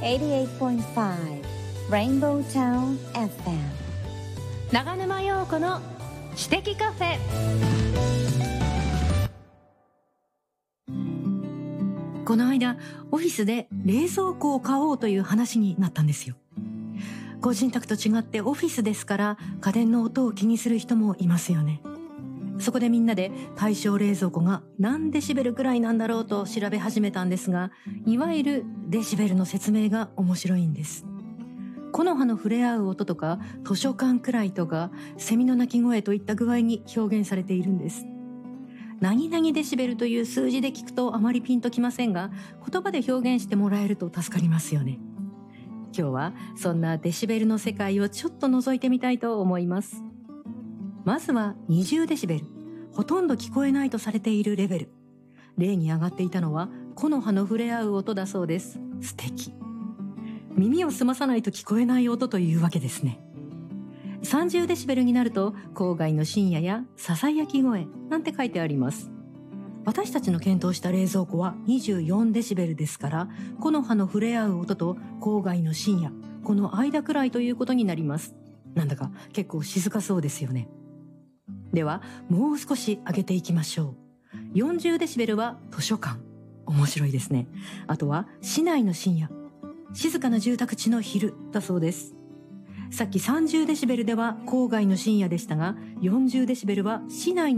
88.5 Rainbow Town FM 長沼陽子の知的カフェ。この間オフィスで冷蔵庫を買おうという話になったんですよ。個人宅と違ってオフィスですから家電の音を気にする人もいますよね。そこでみんなで対象冷蔵庫が何デシベルくらいなんだろうと調べ始めたんですが、いわゆるデシベルの説明が面白いんです。木の葉の触れ合う音とか図書館くらいとかセミの鳴き声といった具合に表現されているんです。何々デシベルという数字で聞くとあまりピンときませんが、言葉で表現してもらえると助かりますよね。今日はそんなデシベルの世界をちょっと覗いてみたいと思います。まずは20デシベル、ほとんど聞こえないとされているレベル。例に上がっていたのは木の葉の触れ合う音だそうです。素敵。耳を澄まさないと聞こえない音というわけですね。30デシベルになると郊外の深夜やささやき声なんて書いてあります。私たちの検討した冷蔵庫は24デシベルですから、木の葉の触れ合う音と郊外の深夜、この間くらいということになります。なんだか結構静かそうですよね。ではもう少し上げていきましょう。40デシベルは図書館。面白いですね。あとは市内の深夜、静かな住宅地の昼だそうです。さっき30デシベルでは郊外の深夜でしたが、40デシベルは市内の